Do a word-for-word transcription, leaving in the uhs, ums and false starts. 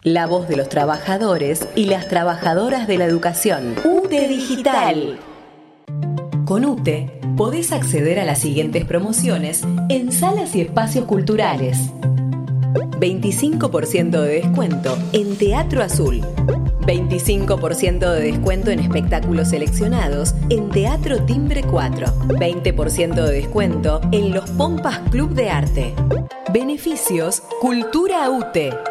La voz de los trabajadores y las trabajadoras de la educación. U T E Digital. Con U T E podés acceder a las siguientes promociones en salas y espacios culturales. veinticinco por ciento de descuento en Teatro Azul. veinticinco por ciento de descuento en espectáculos seleccionados en Teatro Timbre cuatro. veinte por ciento de descuento en los Pompas Club de Arte. Beneficios Cultura U T E.